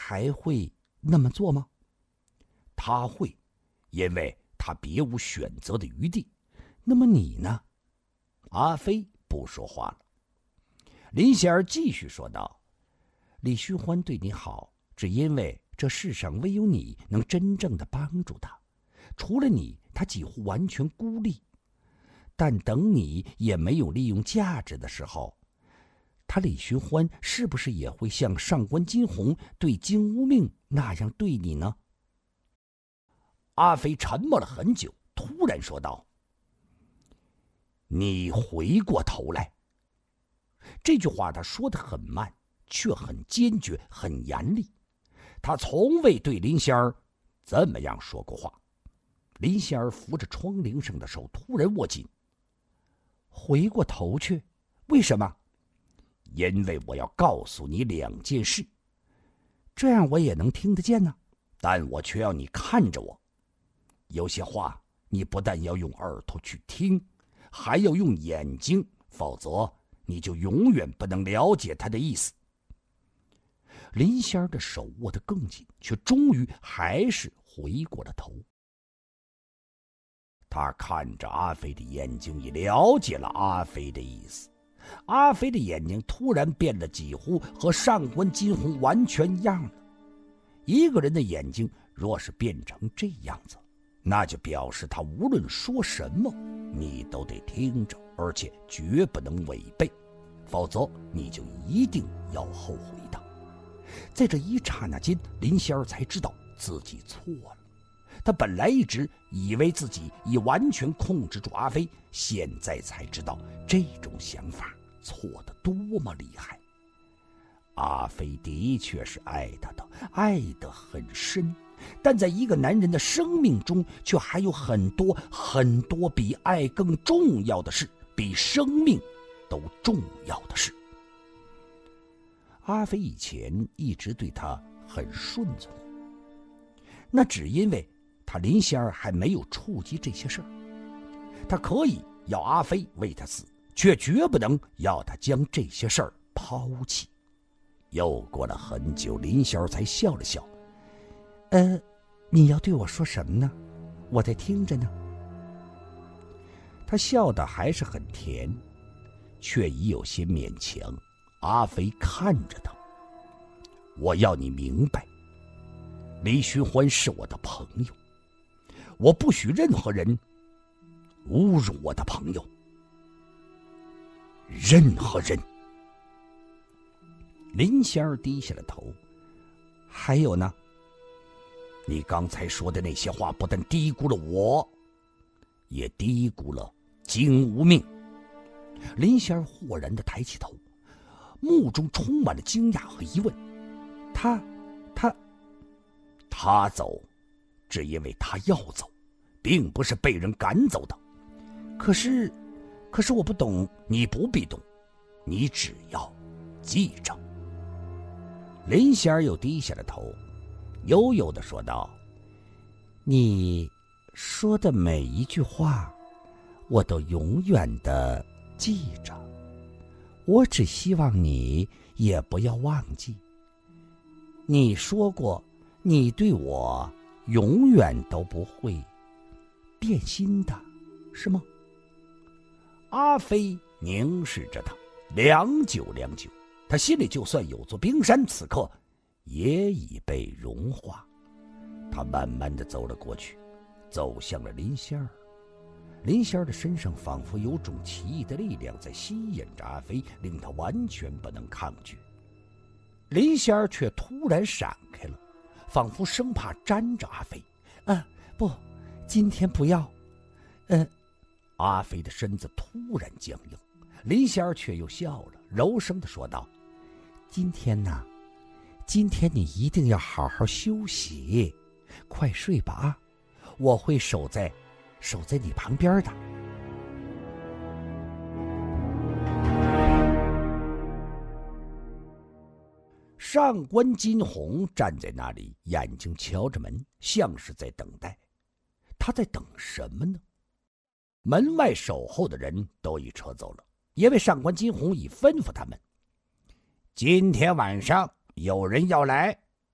还会那么做吗？ 他会，因为他别无选择的余地。 那么你呢？ 阿飞不说话了。林仙儿继续说道： 李寻欢对你好，只因为这世上唯有你能真正的帮助他，除了你，他几乎完全孤立。但等你也没有利用价值的时候，他李寻欢是不是也会像上官金鸿对金无命那样对你呢？ 阿飞沉默了很久，突然说道：你回过头来。这句话他说得很慢，却很坚决，很严厉。他从未对林仙儿这么样说过话。 林仙儿扶着窗棂上的手突然握紧。回过头去？为什么？ 因为我要告诉你2件事。 这样我也能听得见呢， 但我却要你看着我。有些话你不但要用耳朵去听，还要用眼睛，否则你就永远不能了解他的意思。 林仙儿的手握得更紧，却终于还是回过了头。 他看着阿飞的眼睛，已了解了阿飞的意思。阿飞的眼睛突然变得几乎和上官金鸿完全一样了。一个人的眼睛若是变成这样子，那就表示他无论说什么，你都得听着，而且绝不能违背，否则你就一定要后悔的。 在这一刹那间，林仙儿才知道自己错了。他本来一直以为自己已完全控制住阿飞，现在才知道这种想法错得多么厉害。 阿飞的确是爱他的，爱得很深，但在一个男人的生命中，却还有很多很多比爱更重要的事，比生命都重要的事。 阿飞以前一直对他很顺从，那只因为他林仙儿还没有触及这些事儿。 他可以要阿飞为他死，却绝不能要他将这些事儿抛弃。又过了很久，林仙儿才笑了笑。 你要对我说什么呢？我在听着呢。 他笑得还是很甜，却已有些勉强。阿飞看着他，我要你明白，李寻欢是我的朋友，我不许任何人侮辱我的朋友，任何人。 林仙儿低下了头。还有呢？ 你刚才说的那些话不但低估了我，也低估了金无命。 林仙儿豁然地抬起头，目中充满了惊讶和疑问。 他走，只因为他要走，并不是被人赶走的。 可是我不懂。 你不必懂，你只要记着。林仙儿又低下了头，悠悠地说道： 你说的每一句话，我都永远的记着。我只希望你也不要忘记。你说过，你对我永远都不会变心的，是吗？ 阿飞凝视着他，良久，他心里就算有座冰山，此刻也已被融化。他慢慢地走了过去，走向了林仙儿。林仙儿的身上仿佛有种奇异的力量在吸引着阿飞，令他完全不能抗拒。林仙儿却突然闪开了，仿佛生怕沾着阿飞。 不，今天不要。 阿飞的身子突然僵硬，林仙儿却又笑了，柔声地说道： 今天你一定要好好休息，快睡吧啊！我会守在你旁边的。 上官金鸿站在那里，眼睛瞧着门，像是在等待。他在等什么呢？门外守候的人都已撤走了，因为上官金鸿已吩咐他们：今天晚上有人要来。